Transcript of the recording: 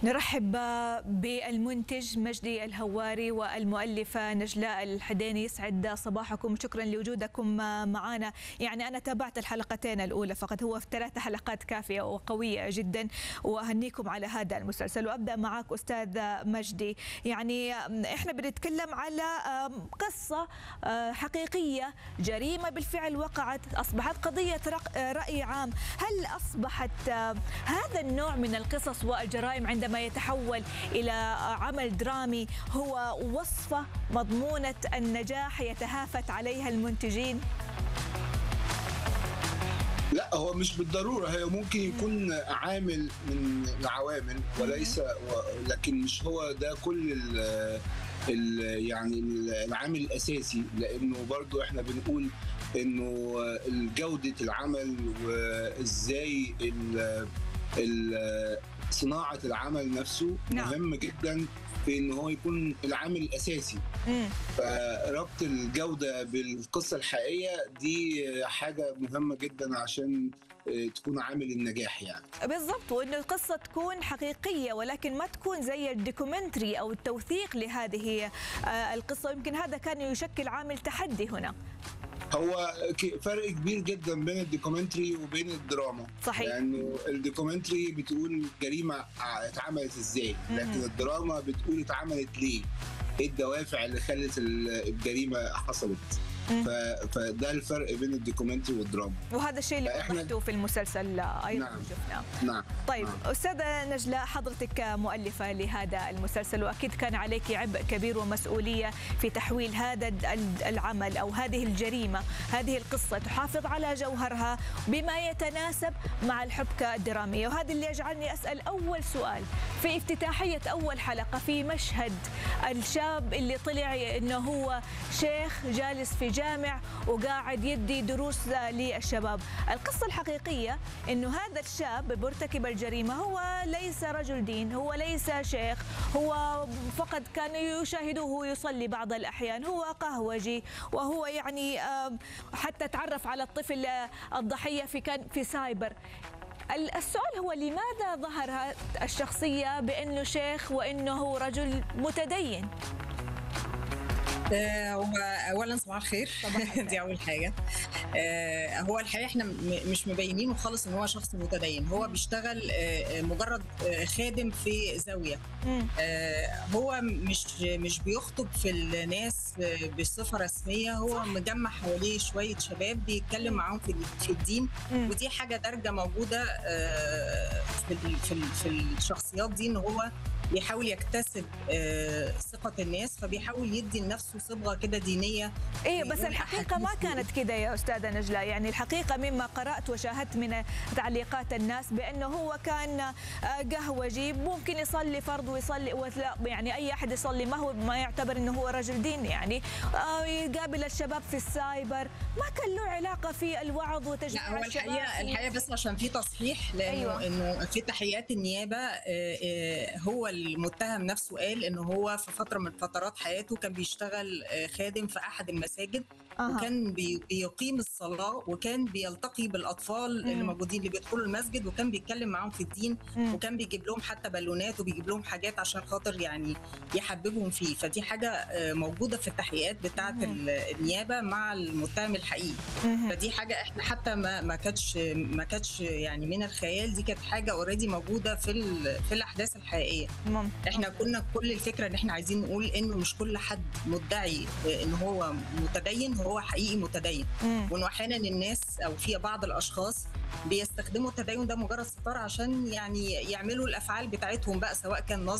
نرحب بالمنتج مجدي الهواري والمؤلفة نجلاء الحديني. يسعد صباحكم، شكرا لوجودكم معنا. يعني أنا تابعت الحلقتين الأولى فقط، هو في 3 حلقات كافية وقوية جدا، وأهنيكم على هذا المسلسل. وأبدأ معك أستاذ مجدي، يعني إحنا بنتكلم على قصة حقيقية، جريمة بالفعل وقعت، أصبحت قضية رأي عام. هل أصبحت هذا النوع من القصص والجرائم عندما يتحول إلى عمل درامي هو وصفة مضمونة النجاح يتهافت عليها المنتجين؟ لا، هو مش بالضرورة، هي ممكن يكون عامل من العوامل وليس لكن مش هو ده كل يعني العامل الأساسي، لأنه برضو احنا بنقول إنه جودة العمل وإزاي صناعة العمل نفسه مهم جدا في إن هو يكون العامل الأساسي. فربط الجودة بالقصة الحقيقية دي حاجة مهمة جدا عشان تكون عامل النجاح يعني. بالضبط، وإنه القصة تكون حقيقية ولكن ما تكون زي الدوكيومنتري أو التوثيق لهذه القصة. يمكن هذا كان يشكل عامل تحدي هنا. هو فرق كبير جدا بين الدوكيومنتري وبين الدراما. صحيح. لأنه الدوكيومنتري بتقول جريمة اتعملت ازاي، لكن الدراما بتقول اتعملت ليه، ايه الدوافع اللي خلت الجريمة حصلت. فده الفرق بين الدوكيومنتري والدراما، وهذا الشيء اللي وضحته في المسلسل ايضا. نعم. شفناه. نعم. طيب أستاذة نجلاء، حضرتك مؤلفة لهذا المسلسل وأكيد كان عليك عبء كبير ومسؤولية في تحويل هذا العمل أو هذه الجريمة، هذه القصة، تحافظ على جوهرها بما يتناسب مع الحبكة الدرامية. وهذا اللي يجعلني أسأل أول سؤال في افتتاحية أول حلقة، في مشهد الشاب اللي طلع إنه هو شيخ جالس في جامع وقاعد يدي دروس للشباب. القصة الحقيقية إنه هذا الشاب مرتكب الجريمة هو ليس رجل دين، هو ليس شيخ، هو فقط كان يشاهده يصلي بعض الأحيان، هو قهوجي، وهو يعني حتى تعرف على الطفل الضحية كان في سايبر. السؤال هو لماذا ظهر الشخصية بأنه شيخ وأنه رجل متدين؟ هو اولا صباح الخير. دي اول حاجه. هو الحقيقه احنا مش مبينينه خالص ان هو شخص متدين، هو بيشتغل مجرد خادم في زاويه. هو مش بيخطب في الناس بصفه رسميه، هو مجمع حواليه شويه شباب بيتكلم معاهم في الدين. ودي حاجه دارجه موجوده في الشخصيات دي، ان هو بيحاول يكتسب ثقة الناس، فبيحاول يدي لنفسه صبغة كده دينية. ايه بس الحقيقة ما كانت كده يا أستاذة نجلاء، يعني الحقيقة مما قرأت وشاهدت من تعليقات الناس بأنه هو كان قهوجي، ممكن يصلي فرض ويصلي يعني أي أحد يصلي، ما يعتبر أنه هو رجل دين، يعني يقابل الشباب في السايبر، ما كان له علاقة في الوعظ وتشجيع لا، هو الحقيقة بس عشان في تصحيح، لأنه أيوة. إنه في تحقيقات النيابة هو المتهم نفسه قال إنه هو في فترة من فترات حياته كان بيشتغل خادم في أحد المساجد. وكان بيقيم الصلاة، وكان بيلتقي بالأطفال اللي موجودين اللي بيدخلوا المسجد، وكان بيتكلم معاهم في الدين، وكان بيجيب لهم حتى بالونات وبيجيب لهم حاجات عشان خاطر يعني يحببهم فيه. فدي حاجة موجودة في التحقيقات بتاعة النيابة مع المتهم الحقيقي. فدي حاجة احنا حتى ما كانتش يعني من الخيال، دي كانت حاجة اوريدي موجودة في الأحداث الحقيقية. احنا كنا كل الفكرة ان احنا عايزين نقول انه مش كل حد مدعي ان هو متدين هو حقيقي متدين، وانه احيانا الناس او في بعض الاشخاص بيستخدموا التدين ده مجرد ستار عشان يعني يعملوا الافعال بتاعتهم بقى، سواء كان نصب